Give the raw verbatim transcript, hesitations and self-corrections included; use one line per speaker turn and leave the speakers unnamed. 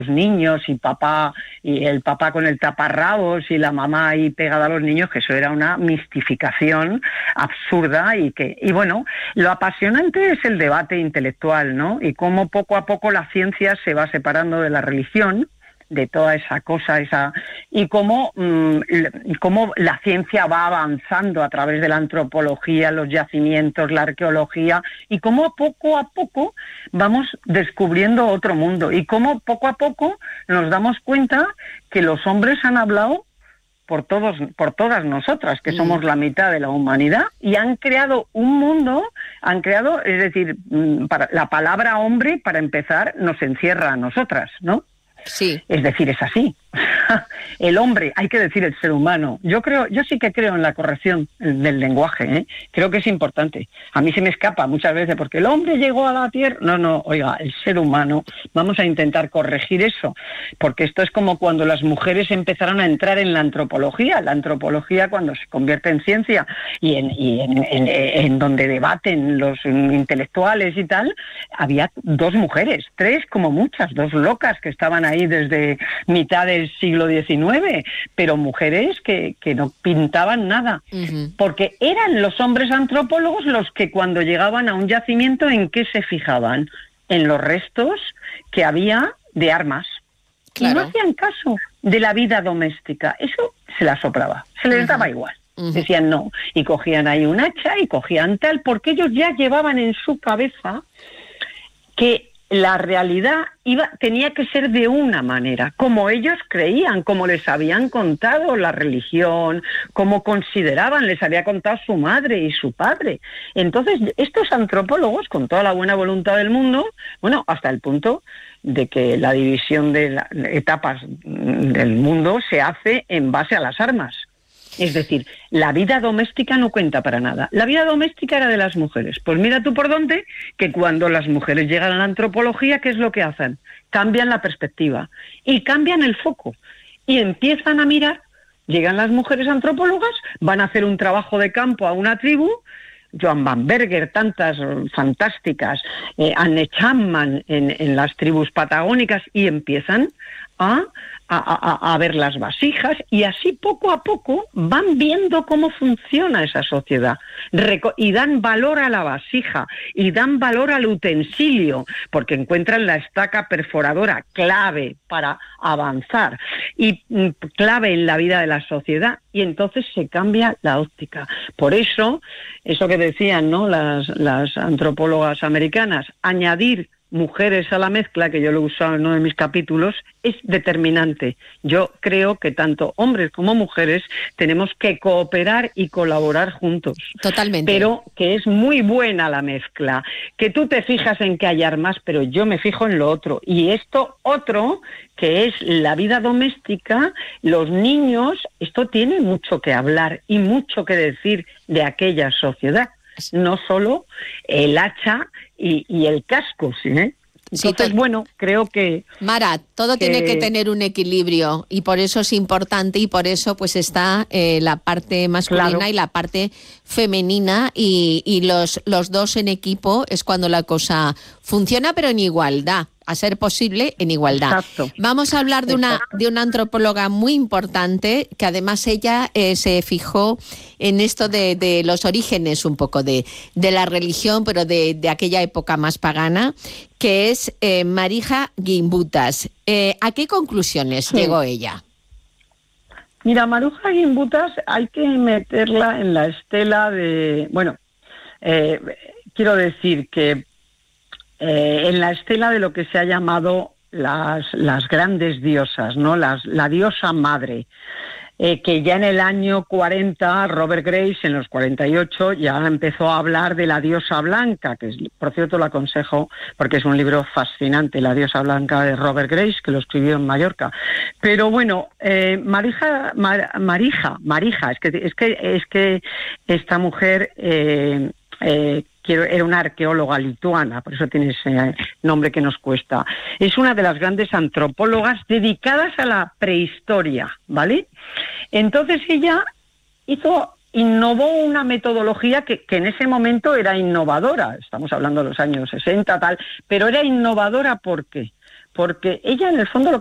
niños y papá y el papá con el taparrabos y la mamá ahí pegada a los niños, que eso era una mistificación absurda y que y bueno, lo apasionante es el debate intelectual, ¿no? Y cómo poco a poco la ciencia se va separando de la religión, de toda esa cosa, esa y cómo, mmm, cómo la ciencia va avanzando a través de la antropología, los yacimientos, la arqueología, y cómo poco a poco vamos descubriendo otro mundo, y cómo poco a poco nos damos cuenta que los hombres han hablado por todos, por todas nosotras, que somos la mitad de la humanidad, y han creado un mundo, han creado, es decir, para, la palabra hombre, para empezar, nos encierra a nosotras, ¿no?
Sí.
Es decir, es así. El hombre, hay que decir el ser humano. Yo creo, yo sí que creo en la corrección del lenguaje, ¿eh? Creo que es importante. A mí se me escapa muchas veces porque el hombre llegó a la tierra. No, no, oiga, el ser humano. Vamos a intentar corregir eso, porque esto es como cuando las mujeres empezaron a entrar en la antropología. La antropología, cuando se convierte en ciencia y en, y en, en, en donde debaten los intelectuales y tal, había dos mujeres, tres como muchas, dos locas que estaban ahí desde mitad del siglo diecinueve, pero mujeres que, que no pintaban nada, uh-huh. Porque eran los hombres antropólogos los que cuando llegaban a un yacimiento, ¿en qué se fijaban? En los restos que había de armas. Claro. Y no hacían caso de la vida doméstica, eso se la soplaba, se les uh-huh. daba igual. Uh-huh. Decían no, y cogían ahí un hacha y cogían tal, porque ellos ya llevaban en su cabeza que la realidad iba, tenía que ser de una manera, como ellos creían, como les habían contado la religión, como consideraban, les había contado su madre y su padre. Entonces, estos antropólogos, con toda la buena voluntad del mundo, bueno, hasta el punto de que la división de las etapas del mundo se hace en base a las armas. Es decir, la vida doméstica no cuenta para nada. La vida doméstica era de las mujeres. Pues mira tú por dónde, que cuando las mujeres llegan a la antropología, ¿qué es lo que hacen? Cambian la perspectiva y cambian el foco y empiezan a mirar. Llegan las mujeres antropólogas, van a hacer un trabajo de campo a una tribu, Joan Van Berger, tantas fantásticas, eh, Anne Chapman en, en las tribus patagónicas, y empiezan a, a, a, a ver las vasijas, y así poco a poco van viendo cómo funciona esa sociedad, Reco- y dan valor a la vasija, y dan valor al utensilio, porque encuentran la estaca perforadora, clave para avanzar, y mm, clave en la vida de la sociedad, y entonces se cambia la óptica. Por eso, eso que decían, ¿no?, las, las antropólogas americanas, añadir mujeres a la mezcla, que yo lo he usado en uno de mis capítulos, es determinante. Yo creo que tanto hombres como mujeres tenemos que cooperar y colaborar juntos.
Totalmente.
Pero que es muy buena la mezcla, que tú te fijas en que hay armas, pero yo me fijo en lo otro. Y esto otro, que es la vida doméstica, los niños, esto tiene mucho que hablar y mucho que decir de aquella sociedad. No solo el hacha y, y el casco, ¿sí? ¿eh? Entonces, sí, bueno, creo que...
Mara, todo que... tiene que tener un equilibrio, y por eso es importante, y por eso pues está eh, la parte masculina, claro, y la parte femenina, y, y los, los dos en equipo es cuando la cosa funciona, pero en igualdad. A ser posible, en igualdad.
Exacto.
Vamos a hablar de una, de una antropóloga muy importante, que además ella eh, se fijó en esto de, de los orígenes un poco de, de la religión, pero de, de aquella época más pagana, que es eh, Marija Gimbutas. Eh, ¿A qué conclusiones sí. llegó ella?
Mira, Marija Gimbutas hay que meterla en la estela de... Bueno, eh, quiero decir que Eh, en la estela de lo que se ha llamado las, las grandes diosas, ¿no? Las, la diosa madre, eh, que ya en el año cuarenta, Robert Grace, en los cuarenta y ocho, ya empezó a hablar de la diosa blanca, que es, por cierto lo aconsejo porque es un libro fascinante, La diosa blanca de Robert Grace, que lo escribió en Mallorca. Pero bueno, eh, Marija, Mar, Marija, Marija, es que, es que, es que esta mujer... Eh, eh, Quiero, era una arqueóloga lituana, por eso tiene ese nombre que nos cuesta. Es una de las grandes antropólogas dedicadas a la prehistoria, ¿vale? Entonces ella hizo, innovó una metodología que, que en ese momento era innovadora, estamos hablando de los años sesenta, tal, pero era innovadora ¿por qué? porque ella en el fondo lo